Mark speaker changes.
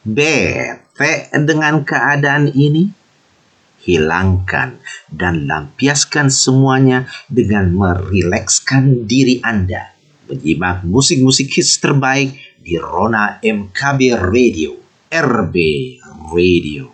Speaker 1: Bete dengan keadaan ini? Hilangkan dan lampiaskan semuanya dengan merilekskan diri Anda. Menyimak musik-musik hits terbaik di Rona MKB Radio, RB Radio.